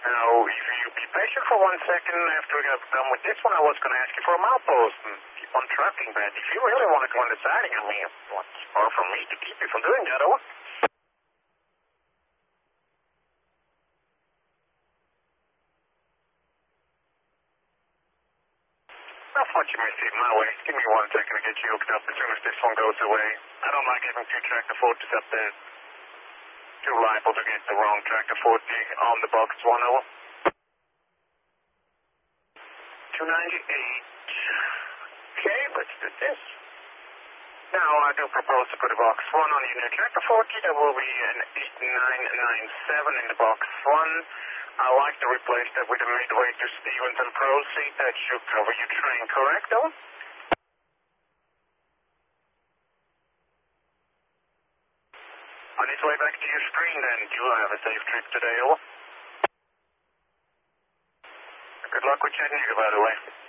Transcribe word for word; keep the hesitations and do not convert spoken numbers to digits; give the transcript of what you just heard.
Now, if you be patient for one second after we got done with this one, I was going to ask you for a milepost and keep on trucking, but if you really want to go on the siding, I mean, what's far from me to keep you from doing that, over? I'll watch you may see it my way. Give me one second to get you hooked up as soon as this one goes away. I don't like having two tractor forties up there. Too liable to get the wrong tractor forty on the box one, over. two ninety-eight. Okay, let's do this. Now, I do propose to put a box one on your new tractor forty. That will be an eight nine nine seven in the box one. I like to replace that with a midway to Stevens and Pro seat. That should cover your train, correct, though? On its way back to your screen, then. You have a safe trip today, over. Good luck with Chattanooga, by the way.